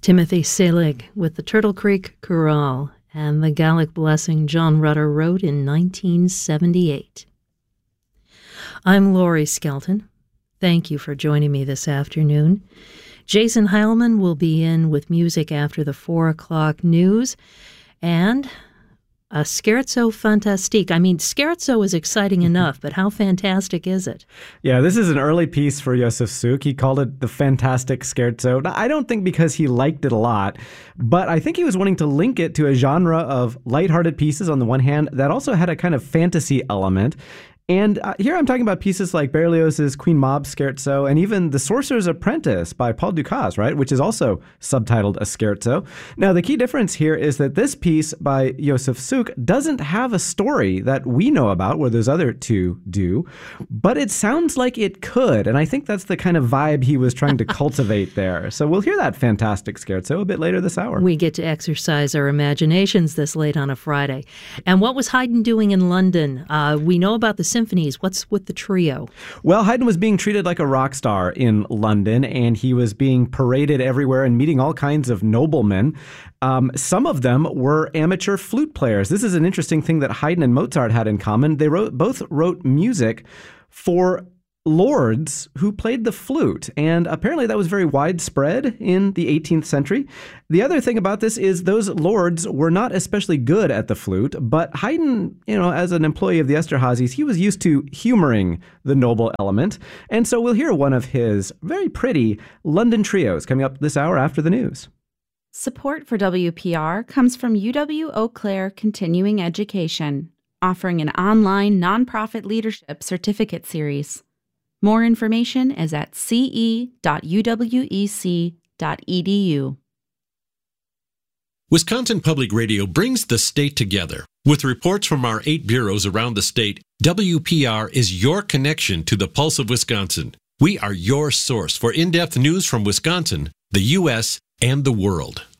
Timothy Selig with the Turtle Creek Chorale and the Gallic Blessing John Rutter wrote in 1978. I'm Laurie Skelton. Thank you for joining me this afternoon. Jason Heilman will be in with music after the 4 o'clock news, and a scherzo fantastique. I mean, scherzo is exciting enough, but how fantastic is it? Yeah, this is an early piece for Josef Suk. He called it the Fantastic Scherzo. Now, I don't think because he liked it a lot, but I think he was wanting to link it to a genre of lighthearted pieces on the one hand that also had a kind of fantasy element. And here I'm talking about pieces like Berlioz's Queen Mab Scherzo and even The Sorcerer's Apprentice by Paul Dukas, right, which is also subtitled a scherzo. Now, the key difference here is that this piece by Josef Suk doesn't have a story that we know about, where those other two do, but it sounds like it could. And I think that's the kind of vibe he was trying to cultivate there. So we'll hear that fantastic scherzo a bit later this hour. We get to exercise our imaginations this late on a Friday. And what was Haydn doing in London? We know about the symphonies. What's with the trio? Well, Haydn was being treated like a rock star in London, and he was being paraded everywhere and meeting all kinds of noblemen. Some of them were amateur flute players. This is an interesting thing that Haydn and Mozart had in common. They both wrote music for lords who played the flute, and apparently that was very widespread in the 18th century. The other thing about this is those lords were not especially good at the flute, but Haydn, as an employee of the Esterházys, he was used to humoring the noble element, and so we'll hear one of his very pretty London trios coming up this hour after the news. Support for WPR comes from UW Eau Claire Continuing Education, offering an online nonprofit leadership certificate series. More information is at ce.uwec.edu. Wisconsin Public Radio brings the state together. With reports from our 8 bureaus around the state, WPR is your connection to the pulse of Wisconsin. We are your source for in-depth news from Wisconsin, the U.S., and the world.